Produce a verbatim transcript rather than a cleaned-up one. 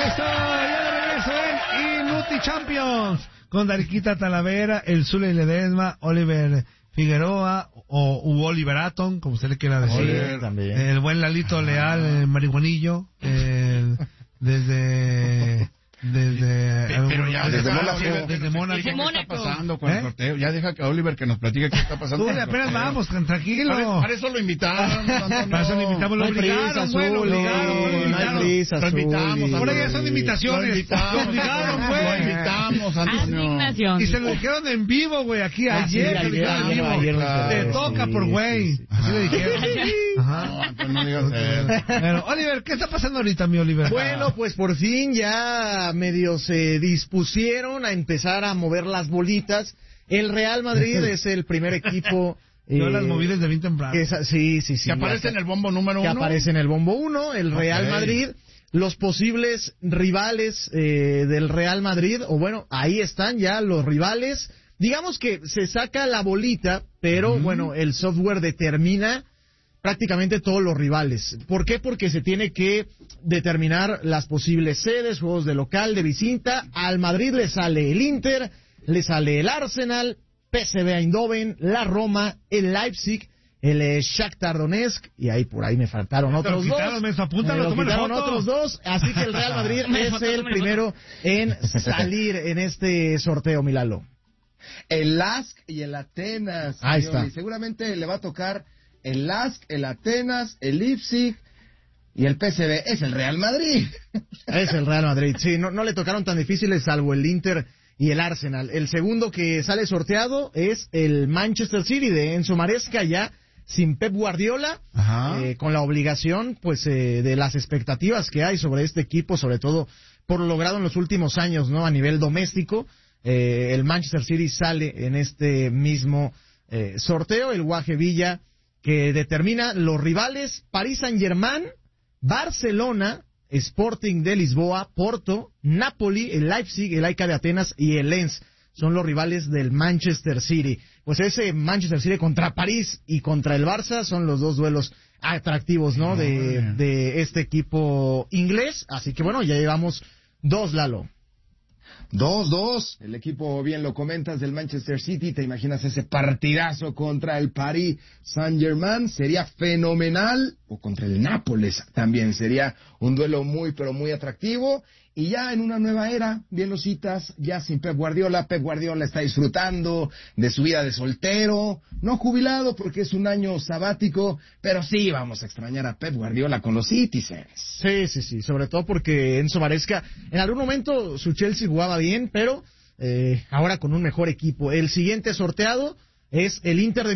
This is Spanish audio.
regreso, ya de regreso en Inuti Champions. Con Dariquita Talavera, el Zule Ledesma, Oliver Figueroa o u Oliver Atom, como usted le quiera decir. Oliver, también. El buen Lalito ah. Leal, el marihuanillo, el, desde... Desde, pero ya desde, deja, Mónaco, Oliver, desde Mónaco. ¿Qué está pasando con ¿Eh? el sorteo? Ya deja que Oliver que nos platique qué está pasando. Tú apenas vamos, tranquilo. Para, para eso lo invitaron. No, no, para eso lo invitamos, lo obligaron, güey, lo obligaron. No hay prisa, lo invitamos. Ahora ya son invitaciones. Lo invitamos, lo obligaron, güey. Lo invitamos, Antonio. Y se lo dijeron en vivo, güey, aquí ah, ayer. Sí, ayer, ayer, vivo. ayer claro, Te toca sí, por güey. Sí, sí. Así le dijeron. Ajá. No, Antonio, no digas eso. Bueno, Oliver, ¿qué está pasando ahorita, mi Oliver? Bueno, pues por fin ya medio se dispusieron a empezar a mover las bolitas. El Real Madrid es el primer equipo. Yo eh, las moví desde bien temprano. Que, sí, sí, sí. Que aparece en el bombo número que uno. Que aparece en el bombo uno, el Real okay. Madrid. Los posibles rivales eh, del Real Madrid, o bueno, ahí están ya los rivales. Digamos que se saca la bolita, pero mm. bueno, el software determina prácticamente todos los rivales. ¿Por qué? Porque se tiene que determinar las posibles sedes, juegos de local, de visita. Al Madrid le sale el Inter, le sale el Arsenal, P S V Eindhoven, la Roma, el Leipzig, el eh, Shakhtar Donetsk, y ahí por ahí me faltaron otros dos. Quitaron, me apúntalo, me quitaron otros dos, así que el Real Madrid es el primero en salir en este sorteo, Milalo. El Lask y el Atenas. Ahí está. Y seguramente le va a tocar el Lask, el Atenas, el Leipzig y el P S V. Es el Real Madrid. Es el Real Madrid, sí, no, no le tocaron tan difíciles salvo el Inter y el Arsenal. El segundo que sale sorteado es el Manchester City de Enzo Maresca, ya sin Pep Guardiola, eh, con la obligación pues eh, de las expectativas que hay sobre este equipo, sobre todo por lo logrado en los últimos años, ¿no? A nivel doméstico, eh, el Manchester City sale en este mismo eh, sorteo. El Guaje Villa, que determina los rivales: Paris Saint-Germain, Barcelona, Sporting de Lisboa, Porto, Napoli, el Leipzig, el A E K de Atenas y el Lens. Son los rivales del Manchester City. Pues ese Manchester City contra París y contra el Barça son los dos duelos atractivos, ¿no? De, de este equipo inglés. Así que bueno, ya llevamos dos, Lalo. Dos, dos. El equipo, bien lo comentas, del Manchester City. ¿Te imaginas ese partidazo contra el Paris Saint-Germain? Sería fenomenal. O contra el Nápoles también sería un duelo muy, pero muy atractivo. Y ya en una nueva era, bien lo citas, ya sin Pep Guardiola. Pep Guardiola está disfrutando de su vida de soltero, no jubilado porque es un año sabático, pero sí vamos a extrañar a Pep Guardiola con los Citizens. Sí, sí, sí, sobre todo porque Enzo Maresca, en algún momento su Chelsea jugaba bien, pero eh, ahora con un mejor equipo. El siguiente sorteado es el Inter de